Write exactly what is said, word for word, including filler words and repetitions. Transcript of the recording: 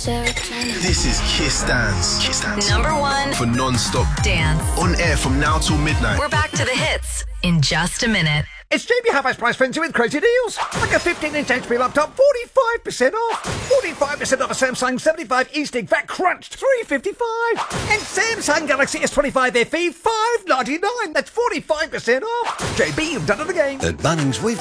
serotonin. This is Kiss Dance. Kiss Dance. Number one For non-stop dance. on air from now till midnight. We're back to the hits in just a minute. It's J B Half Price Frenzy with crazy deals. Like a fifteen inch H P laptop, forty-five percent off. forty-five percent off a Samsung seventy-five E-Stick, V A C crunched, three fifty-five. And Samsung Galaxy S twenty-five F E, five ninety-nine. That's forty-five percent off. J B, you've done it again. At Bunnings, we've